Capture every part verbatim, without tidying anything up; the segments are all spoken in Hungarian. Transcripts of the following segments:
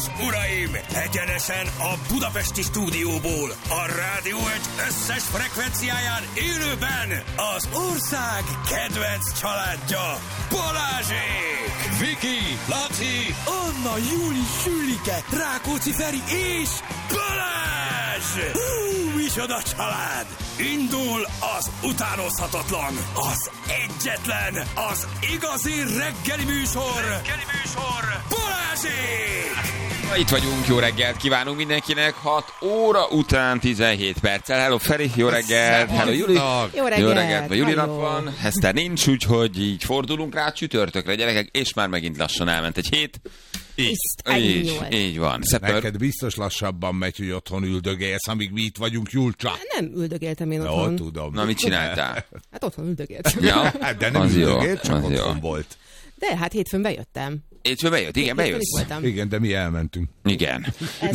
és uraim, egyenesen a budapesti stúdióból, a Rádió egy összes frekvenciáján élőben az ország kedvenc családja, Balázsék! Viki, Laci, Anna, Júli, Sülike, Rákóczi Feri és Balázs! Hú, micsoda család! Indul az utánozhatatlan, az egyetlen, az igazi reggeli műsor, reggeli műsor, Balázsék! Itt vagyunk, jó reggelt kívánunk mindenkinek, hat óra után tizenhét perccel. Hello Feri, jó reggelt, hello Juli. Jó reggelt. Jó reggelt, vagy Juli nap van, Eszter nincs, úgyhogy így fordulunk rá csütörtökre, gyerekek, és már megint lassan elment egy hét. Így, így, így van. Szeptember... Neked biztos lassabban megy, hogy otthon üldögélsz, amíg mi itt vagyunk, Julcsa. Nem üldögéltem én otthon. No, tudom. Na, mit csináltál? Hát otthon üldögéltem. Ja, de nem üldögélt, csak otthon jó. volt. De hát hétfőn bejöttem. Hétfőn bejött, igen, bejössz. Igen, de mi elmentünk. Igen.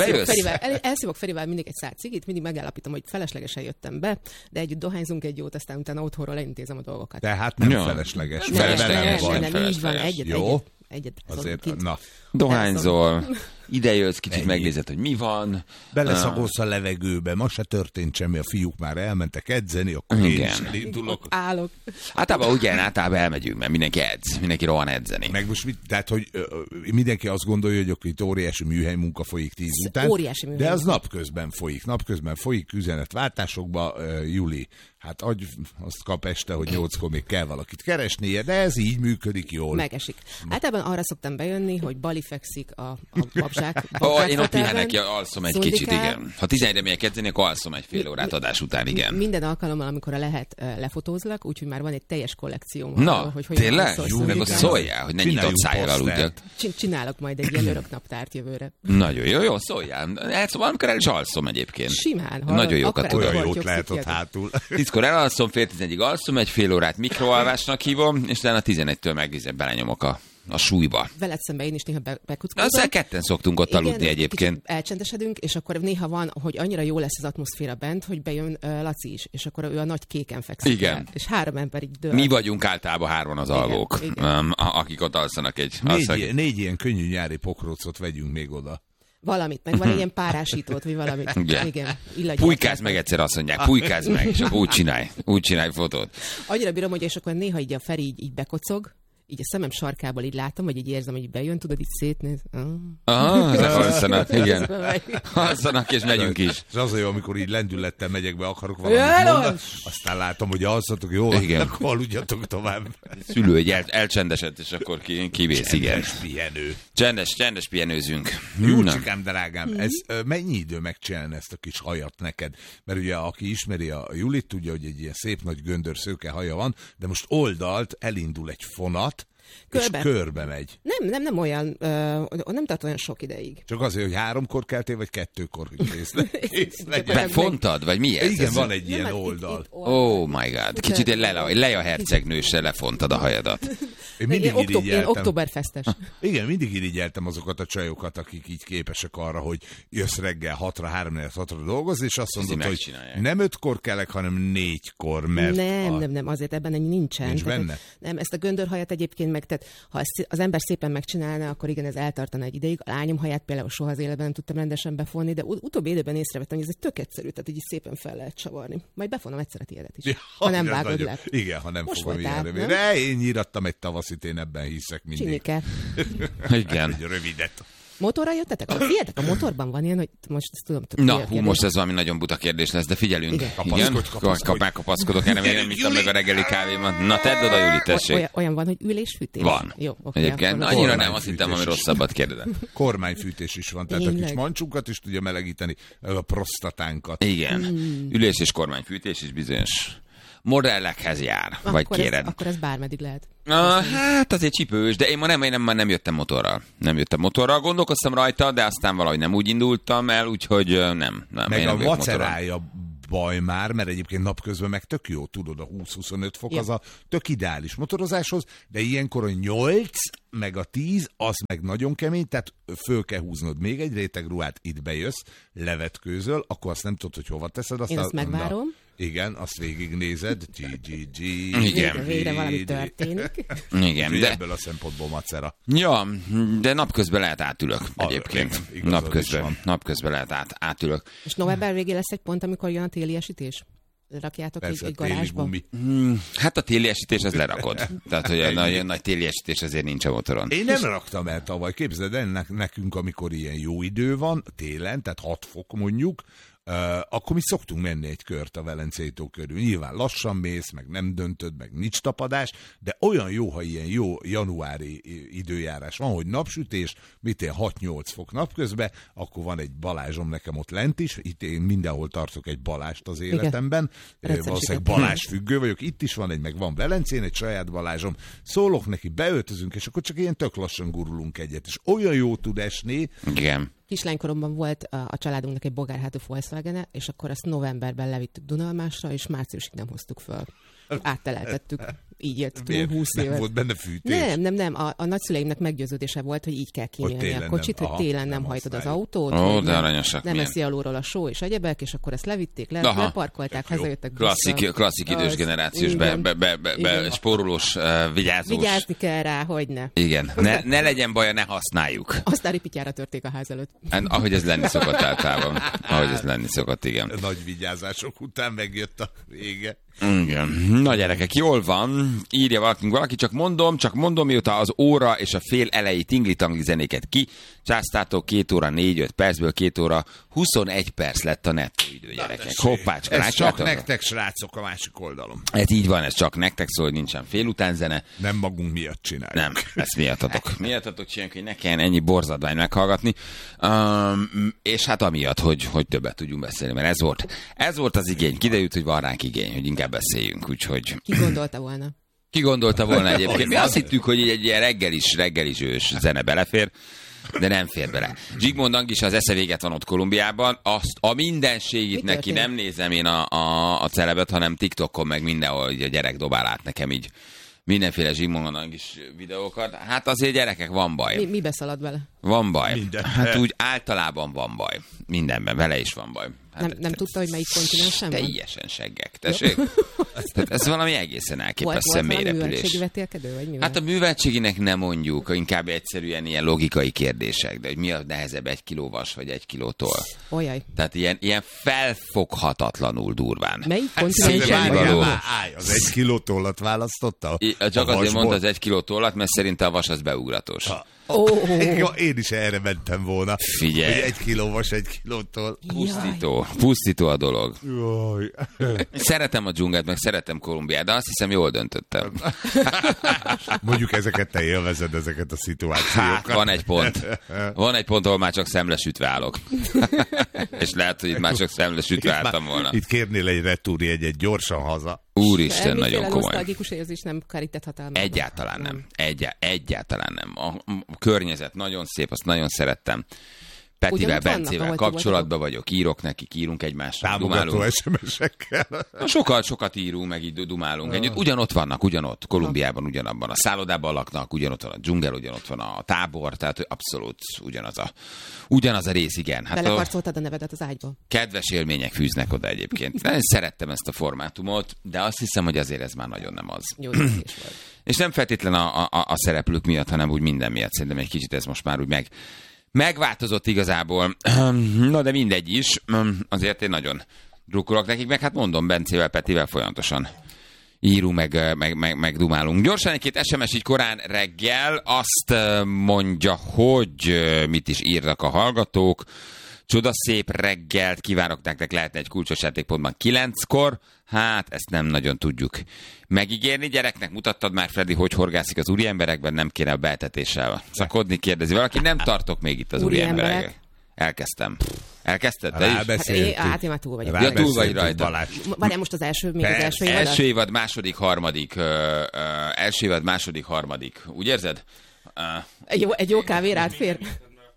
Elszívok Ferivel mindig egy szár cigit, mindig megállapítom, hogy feleslegesen jöttem be, de együtt dohányzunk egy jót, aztán utána otthonról elintézem a dolgokat. Tehát nem ja. felesleges. Nem, felesleges. Nem, nem, nem, így van, egyet, jó. egyet. Egyet, azért, na. Dohányzol, ide jössz, kicsit megnézed, hogy mi van. Beleszagolsz a levegőbe, ma se történt semmi, a fiúk már elmentek edzeni, akkor igen. én is elindulok. Állok. Általában ugye, általában elmegyünk, mert mindenki edz, mindenki rohan edzeni. Meg most mit, tehát, hogy ö, mindenki azt gondolja, hogy akkor itt óriási műhely munka folyik tíz Ez után. Óriási műhely. De az napközben folyik, napközben folyik üzenetváltásokba, uh, Juli. Hát adj, azt kap este, hogy nyolckor még kell valakit keresnie, de ez így működik jól. Megesik. Általában arra szoktam bejönni, hogy Bali fekszik a, a babzsák. Oh, én ott pihenek, alszom egy szundikál. Kicsit, igen. Ha tizenegyre megyek edzeni, akkor alszom egy fél órát adás után, igen. Minden alkalommal, amikor a lehet, lefotózlak, úgyhogy már van egy teljes kollekcióm. Na, arról, hogy tényleg? Jó, meg azt szóljál, hogy ne nyitott szájjal aludjak. Csinálok majd egy ilyen örök naptárt jövőre. Nagyon jó, jó, szóljál. Hát szóval amikor el is alszom egyébként. Simán. Nagyon jókat tudom. Olyan jót lehet ott hátul. Tízkor elalszom, fél tizenegyig alszom, egy fél órát mikroalvásnak hívom, és utána tizenegytől meg belenyomok a, a súlyba. Veled szemben én is néha be, bekuckodom. Aztán ketten szoktunk ott aludni igen, egyébként. Elcsendesedünk, és akkor néha van, hogy annyira jó lesz az atmoszféra bent, hogy bejön uh, Laci is, és akkor ő a nagy kéken fekszik. Igen. El, és három ember így dől. Mi vagyunk általában hárman az alvók, igen, igen. Um, akik ott alszanak egy... Négy, alszanak... négy ilyen könnyű nyári pokrócot vegyünk még oda. Valamit, meg van egy ilyen párásítót, vagy valamit. Igen. Igen. Pulykáz meg egyszer, azt mondják, pulykáz meg, és akkor úgy csinálj, úgy csinálj fotót. Annyira bírom, hogy és akkor néha így a Feri így, így bekocog, így a szemem sarkából így látom, vagy így érzem, hogy így bejön, tudod, így szétnéz. Ah, ezek alszanak, igen. Alszanak, és megyünk is. És az a jó, amikor így lendülettel megyek be, akarok valamit mondani, aztán látom, hogy alszatok, jó, igen. Akkor aludjatok tovább. Szülő egy el, elcsendesett, és akkor ki, kivész, igen. Csendes pihenő. Csendes, csendes pihenőzünk. Júlcsikám, drágám, ez mennyi idő megcsinálni ezt a kis hajat neked? Mert ugye, aki ismeri a Julit, tudja, hogy egy ilyen szép nagy göndör szőke haja van, de most oldalt elindul egy fonat, körbe. És körbe megy. Nem, nem, nem olyan, uh, nem tart olyan sok ideig. Csak azért, hogy háromkor keltél, vagy kettőkor, hogy kész, kész legyen. Befontad, vagy mi ez? Igen, ez van egy ilyen nem, oldal. Itt, itt oldal. Oh my god, kicsit egy le, Leia hercegnőssel lefontad a hajadat. Én mindig én, oktob- én októberfestes. Igen, mindig irigyeltem azokat a csajokat, akik így képesek arra, hogy jössz reggel hatra, háromnegyed hatra dolgozni, és azt mondod, hogy nem ötkor kelek, hanem négykor, mert... Nem, a... nem, nem, azért ebben ennyi nincsen. Nincs tehát, benne? Nem, ezt a göndörhajat egyébként meg, tehát ha az ember szépen megcsinálna, akkor igen, ez eltartana egy ideig. A lányom haját például soha az életben nem tudtam rendesen befonni, de ut- utóbbi időben észrevettem, hogy ez egy tök egyszerű, tehát így szépen fel lehet csavarni. Majd befonom egyszer a tiédet is, ja, ha nem vágod nagyon... le. Igen, ha nem most fogom voltál, ilyen de én nyírattam egy tavaszit, én ebben hiszek mindig. Csinike. Igen. Egy rövidet. Motorra jöttetek? Figyeljetek, a motorban van ilyen, hogy most ezt tudom... Na, hú, kérdés. Most ez valami nagyon buta kérdés lesz, de figyelünk. Igen, kapaszkodj, kapaszkodj. Megkapaszkodok, erre még nem ittam meg a reggeli kávémat. Na, tedd oda, Júli, tessék. Olyan, olyan van, hogy ülésfűtés? Van. Jó, okay, egyébként annyira nem, azt hittem, ami rosszabbat kérdezem. Kormányfűtés is van, tehát Tényleg. A kis mancsunkat is tudja melegíteni, a prostatánkat. Igen, mm. ülés és kormányfűtés is bizonyos modellekhez jár, akkor vagy kéred. Ez, akkor ez bármeddig lehet. Ah, hát azért csipős, de én ma nem, én nem, nem jöttem motorral. Nem jöttem motorral, gondolkoztam rajta, de aztán valahogy nem úgy indultam el, úgyhogy nem. nem Meg a macerája baj már, mert egyébként napközben meg tök jó, tudod, a húsz-huszonöt fok ja. az a tök ideális motorozáshoz, de ilyenkor a nyolc meg a tíz, az meg nagyon kemény, tehát föl kell húznod még egy réteg ruhát, itt bejössz, levetkőzöl, akkor azt nem tudod, hogy hova teszed. Aztán, én azt megvárom. Igen, azt végignézed. G, G, G. Igen. Végre valami történik. Igen, de... Ebből a szempontból macera. Ja, de napközben lehet átülök egyébként. Igen, napközben, napközben lehet át, átülök. És november végén lesz egy pont, amikor jön a téli esítés? Rakjátok Persze, egy, egy garázsba? Hmm, hát a téli esítés, az lerakod. Tehát, hogy a nagy, nagy téli esítés azért nincs a motoron. Én nem raktam el tavaly. Képzeld el, nekünk, amikor ilyen jó idő van, télen, tehát hat fok mondjuk, Uh, akkor mi szoktunk menni egy kört a Velencei tó körül. Nyilván lassan mész, meg nem döntöd, meg nincs tapadás, de olyan jó, ha ilyen jó januári időjárás van, hogy napsütés, mit én hat-nyolc fok napközben, akkor van egy Balázsom nekem ott lent is, itt én mindenhol tartok egy Balást az életemben, igen. Valószínűleg Balázs függő vagyok, itt is van egy, meg van Velencén egy saját Balázsom, szólok neki, beöltözünk, és akkor csak ilyen tök lassan gurulunk egyet, és olyan jó tud esni. Igen. Kislánykoromban volt a, a családunknak egy bogárhátú Volkswagen-e, és akkor azt novemberben levittük Dunalmásra, és márciusig nem hoztuk föl. Átteleltettük. Így éltünk húsz évet. Nem volt benne fűtés? Nem, nem, nem. A, a nagyszüleimnek meggyőződése volt, hogy így kell kinyelni a kocsit, nem, hogy télen nem, nem hajtod az autót. Ó, de aranyosak. Nem eszi alulról a só és egyebek, és akkor ezt levitték, le, leparkolták, hazajöttek. Klasszik, klasszik idős generációs, be, be, be, be, be, spórolós, uh, vigyázós. Vigyázni kell rá, hogy ne. Igen, ne, ne legyen baja, ne használjuk. Aztán ripityára törték a ház előtt. Ahogy ez lenni szokott általában. Ahogy ez lenni szokott, igen. Nagy vigyázások után megjött a vége. Igen. Na gyerekek, jól van. Írja valaki, valaki, csak mondom, csak mondom, mióta az óra és a fél elejé tingli-tangli zenéket ki, császtátok két óra négy-öt percből két óra huszonegy perc lett a nettó idő, gyerekek. Hoppácska, ez csak nektek, srácok, a másik oldalon. Ez így van, ez csak nektek szól, hogy nincsen félután zene. Nem magunk miatt csináljuk. Nem, ezt miattatok. Miattatok csináljuk, hogy ne kelljen ennyi borzadvány meghallgatni. Um, és hát amiatt, hogy, hogy többet tudjunk beszélni, mert ez volt, ez volt az igény. Kiderült, hogy van ránk igény, hogy inkább beszéljünk, úgyhogy... Ki gondolta volna? Ki gondolta volna egyébként? Mi azt hittük, hogy egy ilyen reggelis, reggelis ős zene belefér, de nem fér bele. Zsigmond Angis az esze véget van ott Kolumbiában, azt a mindenségit Mi neki történt? nem nézem én a, a, a celebet, hanem TikTokon meg mindenhol, hogy a gyerek dobál át nekem így mindenféle Zsigmond Angis videókat. Hát azért gyerekek, van baj. Mi, mi beszalad vele? Van baj. Minden. Hát úgy általában van baj. Mindenben, vele is van baj. Hát, Nem, nem tudta, hogy melyik kontinensen van? Teljesen seggek. Tessék? Tehát ez valami egészen elképesztően Volt, volt valami mélyrepülés. műveltségi vetélkedő, vagy mi Hát a műveltséginek nem mondjuk, inkább egyszerűen ilyen logikai kérdések, de hogy mi a nehezebb, egy kiló vas vagy egy kilótól. Olyaj. Tehát ilyen, ilyen felfoghatatlanul durván. Melyik Hát kontinensen szégyelni van? való. Állj, az egy kiló tollat választotta? I- Csak azért mondta az egy kiló tollat, mert szerinte a vas az beugratos. Ha. Oh. Én is erre mentem volna. Figyelj. Hogy egy kiló vas, egy kilótól. Pusztító. Pusztító a dolog. Jaj. Szeretem a dzsungelt, meg szeretem Kolumbiát, de azt hiszem jól döntöttem. Mondjuk ezeket te élvezed, ezeket a szituációkat. Hát, van egy pont. Van egy pont, ahol már csak szemlesütve állok. És lehet, hogy itt már csak szemlesütve álltam volna. Itt kérnél egy retúri egyet gyorsan haza. Úristen, Semmiféle nagyon komoly. nosztalgikus érzés nem kerített hatalmába. Egyáltalán nem. Egyá- egyáltalán nem. A, a környezet nagyon szép, azt nagyon szerettem. Petivel, Ugyanott vannak, Bencével ahol ti kapcsolatban vagyok, írok nekik, írunk egymásra, Támogató dumálunk. es em es-ekkel. Na, sokat, sokat írunk, meg így dumálunk együtt. Ugyanott vannak, ugyanott, Kolumbiában ugyanabban a szállodában laknak, ugyanott van a dzsungel, ugyanott van a tábor, tehát abszolút ugyanaz a, ugyanaz a rész, igen. Hát a Belekarcoltad a nevedet az ágyba. kedves élmények fűznek oda egyébként. Én szerettem ezt a formátumot, de azt hiszem, hogy azért ez már nagyon nem az. Jó döntés volt. És nem feltétlen a, a, a szereplők miatt, hanem úgy minden miatt. Szerintem egy kicsit ez most már úgy meg, megváltozott igazából. Na de mindegy is. Azért én nagyon drukkolok nekik, meg hát mondom, Bencével, Petivel folyamatosan írunk, meg, meg, meg, meg dumálunk. Gyorsan egy-két es em es így korán reggel azt mondja, hogy mit is írnak a hallgatók. Csoda szép reggelt kívánok nektek, lehetne egy kulcsos játékpontban kilenckor. Hát, ezt nem nagyon tudjuk megígérni. Gyereknek mutattad már, Freddy, hogy horgászik az úri emberekben, nem kéne a betetéssel szakodni, kérdezi valaki. Nem tartok még itt az úri, Úri emberek. emberek. Elkezdtem. Elkezdted te is? Hát, én, hát én már túl vagyok. Ja, túl vagy rajta. Várjál, most az első, még az Persze. első évad? Első évad, második, harmadik. Ö, ö, első évad, második, harmadik. Úgy érzed? Uh, Egy jó, egy jó kávé rád fér?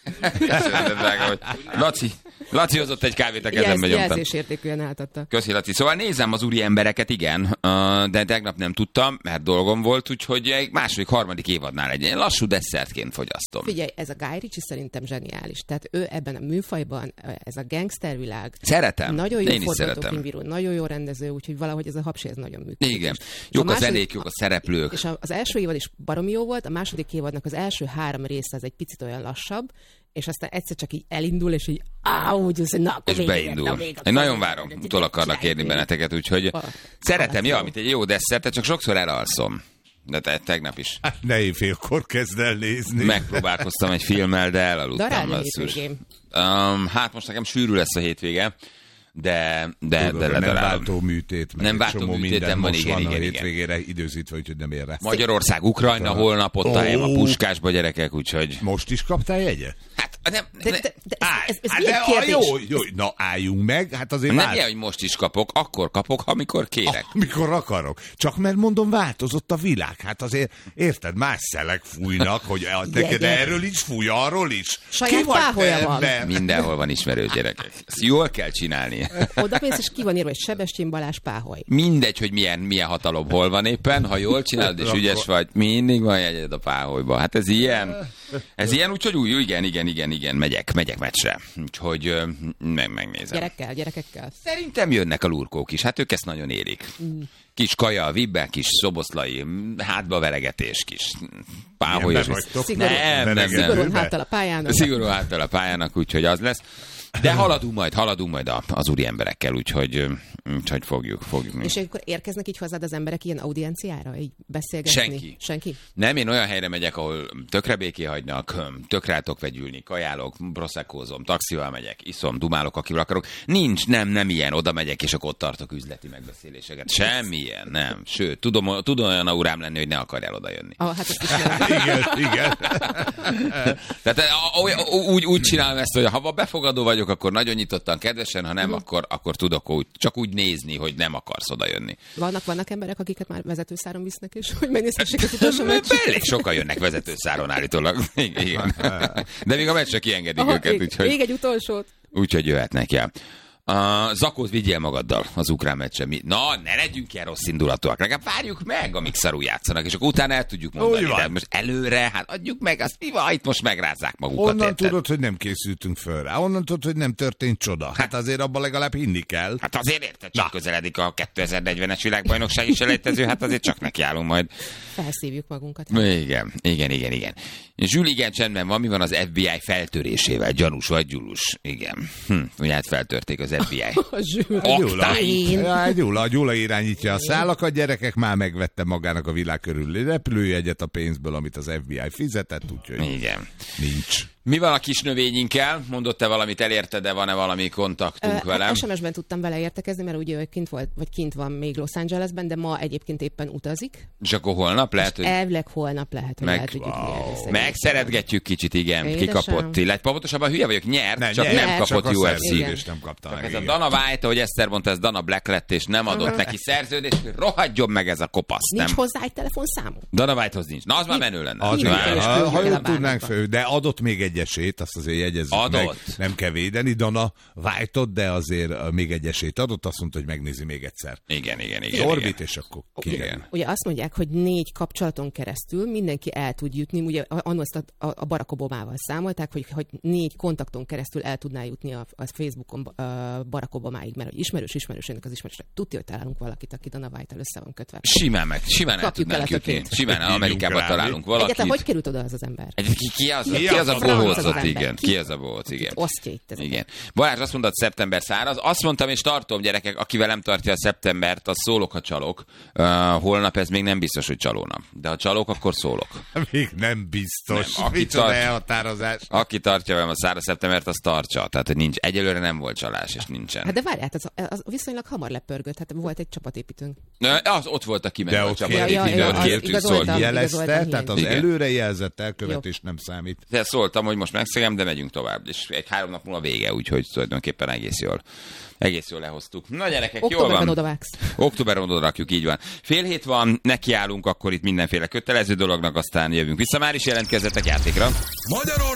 Köszönöm, drága, hogy Laci, Laci hozott egy kávét a kezembe, Jelz, nyomtam. jelzésértékűen átadta. Köszi, Laci. Szóval nézem az úri embereket, igen, de tegnap nem tudtam, mert dolgom volt, úgyhogy egy második, harmadik évadnál egy ilyen lassú desszertként fogyasztom. Figyelj, ez a Guy Ritchie szerintem zseniális. Tehát ő ebben a műfajban, ez a gangstervilág. Szeretem. Nagyon jó Én is szeretem. forgatókönyvíró, nagyon jó rendező, úgyhogy valahogy ez a hapsi ez nagyon működik. Igen. Jók a, a zenék, jók a szereplők. És az első évad is baromi jó volt, a második évadnak az első három része az egy picit olyan lassabb, és aztán egyszer csak így elindul, és így áú, úgy az, na, és beindul. Én nagyon várom, utol akarnak kérni benneteket, úgyhogy szeretem, ja, mint egy jó desszert, csak sokszor elalszom. De te, tegnap is. Hát ne éjfélkor kezd el nézni. Megpróbálkoztam egy filmmel, de elaludtam. Darálni hétvégén. Um, hát most nekem sűrű lesz a hétvége, de, de, Tudod, de nem ledarálom. váltó műtét, meg Nem egy csomó váltó műtétem minden van, most igen, van igen, a igen. hétvégére időzítve, úgyhogy nem ér rá. Magyarország, Ukrajna, holnap ott a helyem a Ó. Puskásba, gyerekek, úgyhogy... Most is kaptál jegyet? Hát nem, De, ne, de, de ez, Állj, ez, ez hát milyen de, kérdés? jó, jó, na álljunk meg, hát azért nem vált- ilyen, hogy most is kapok, akkor kapok, amikor kérek. Amikor akarok. Csak mert mondom, változott a világ. Hát azért, érted, más szelek fújnak, hogy e- neked Jegyek. erről is fúj, arról is. Saját Ki vagy páholya te, van. ember? Mindenhol van ismerős gyerekek. Ezt jól kell csinálni. Oda mész, és ki van írva, hogy Sebestyén Balázs Páholy. Mindegy, hogy milyen, milyen hatalom hol van éppen, ha jól csinálod és ügyes vagy, mindig van jegyed a Páholyba. Hát ez ilyen, ez ilyen, úgyhogy úgy, igen, igen, igen, igen, megyek, megyek meccsre. Úgyhogy ö, meg, megnézem. Gyerekkel, gyerekekkel. Szerintem jönnek a lurkók is, hát ők ezt nagyon érik. Kis kaja a vibben, kis szoboszlai, hátba veregetés, kis páholyos. Ilyenben vagytok? Szigorú- Nem, nem, nem. Szigorúan Be- háttal a pályának. Szigorú háttal a pályának, úgyhogy az lesz. De haladunk majd, haladunk majd a- az úri emberekkel, úgyhogy, úgyhogy fogjuk, fogjuk. És akkor érkeznek így hozzád az emberek ilyen audienciára, így beszélgetni? Senki. Senki? Nem, én olyan helyre megyek, ahol tökre béké hagynak, tökre el tudok vegyülni, kajálok, proszekkózom, taxival megyek, iszom, dumálok, akivel akarok. Nincs, nem, nem ilyen, oda megyek, és akkor ott tartok üzleti megbeszéléseket. Semmilyen, nem. Sőt, tudom, tudom olyan aurám lenni, hogy ne akarjál oda jönni. Ah, hát ezt ismerem. Igen, igen. Tehát a- a- úgy, úgy csinálom ezt, hogy ha befogadó vagyok, akkor nagyon nyitottan, kedvesen, ha nem, akkor, akkor tudok úgy, csak úgy nézni, hogy nem akarsz oda jönni. Vannak, vannak emberek, akiket már vezetőszáron visznek, és hogy megnézhessék az utolsó meccset. Elég sokan jönnek vezetőszáron állítólag. Igen. De még a meccsre kiengedik Aha, őket, még, úgyhogy... még egy utolsót. Úgyhogy jöhetnek, ja. A Zakót vigyél magaddal az ukrán meccse. Mi? Na, ne legyünk ilyen rossz indulatúak. Legalább várjuk meg, amíg szarul játszanak, és akkor utána el tudjuk mondani. Úgy van. De most előre, hát adjuk meg, azt mi van, itt most megrázzák magukat. Onnan érted? tudod, hogy nem készültünk föl rá. Onnan tudod, hogy nem történt csoda. Hát azért abban legalább hinni kell. Hát azért érted, csak közeledik a kétezer-negyvenes világbajnokság is elejtező, hát azért csak nekiállunk majd. Felszívjuk magunkat. Igen, igen, igen, igen. Zsül, igen, csendben van, mi van az ef bé i feltörésével? Gyanús vagy gyulus? Igen. Hm, ugye hát feltörték az ef bé i. A zsűr. Oktály. Én. Ja, Gyula, a Gyula irányítja a szálakat, gyerekek, már megvette magának a világ körüli repülőjegyet a pénzből, amit az ef bé i fizetett, úgyhogy Igen. nincs. Mi van a kis növényinkkel? Mondott te valamit, elérte, de van-e valami kontaktunk Ö, velem? es em es-ben tudtam vele értekezni, mert ugye ő kint volt, vagy kint van még Los Angelesben, de ma egyébként éppen utazik. És akkor holnap lehet, hogy Elvileg holnap lehet, hogy Meg- el tudjuk wow. megszeretgetjük kicsit, igen. Édesem. Kikapott. Illetve pontosabban hülye vagyok, nyert, Nem, csak nyert, nem csak kapott a u ef szerződést cé. és nem kapta meg. Ez a igen. Dana White, ahogy Eszter mondta, ez Dana Black lett, és nem adott neki szerződést, hogy rohadjon meg ez a kopasz, Nincs nem? hozzá egy telefonszámom. Dana Whitehoz nincs. Na, az már menő lenne. Az Hívjuk igen. el, és Ha, küldjük ha el a jól tudnánk bárnakba. föl, de adott még egy esélyt, azt azért jegyezzük Adott. meg. Nem kell védeni, Dana White-ot, de azért uh, még egy esélyt adott, azt mondta, hogy megnézi még egyszer. Igen, igen, igen. Orbit, igen. és akkor Igen. kiderül. Ugye azt mondják, hogy négy kapcsolaton keresztül mindenki el tud jutni, ugye annól ezt a, a Barack Obamával számolták, hogy, hogy négy kontakton keresztül el tudná jutni a, a Facebookon a Barack Obamáig, mert hogy ismerős ismerősének az ismerősnek tudja, hogy találunk valakit, aki Dana White-tal össze van kötve. Simán meg, simán el Kapjuk tudnánk el a jutni. tökényt. Simán Hívjunk Amerikában rá, találunk mi? valakit. Egyáltalán hogy került oda az az ember? Egy, ki, ki az, Ki ki az az a a franc az bohócot, ember? igen. Ki? Ki az a bohóc, igen. Osztja itt ez. Igen. Balázs azt mondta, szeptember száraz. Azt mondtam, és tartom, gyerekek, aki velem tartja a szeptembert, az szólok, ha csalok. Uh, holnap ez még nem biztos, hogy csalónap. De ha csalok, akkor szólok. Még nem biztos. Nem, aki Micsoda tart- elhatározás. Aki tartja velem a száraz szeptembert, az tartsa. Tehát, hogy nincs. Egyelőre nem volt csalás, és nincsen. Hát de várjál, az, az viszonylag hamar lepörgött, hát volt egy csapatépítőnk. Ö, Az ott volt a kimenő De a ott csapat. Ja, ja, Építő, ja, ott az kértünk, igazoltam. szólt. Jelezte, igazoltam tehát az Igen. előrejelzett elkövetés nem számít. De szóltam, hogy most megszegem, de megyünk tovább. És egy három nap múlva vége, úgyhogy tulajdonképpen egész jól. Egész jól lehoztuk. Na gyerekek, jól Októberben van. odavágsz. Októberben oda rakjuk, így van. Fél hét van, nekiállunk akkor itt mindenféle kötelező dolognak, aztán jövünk vissza. Már is jelentkezzetek játékra. Magyarország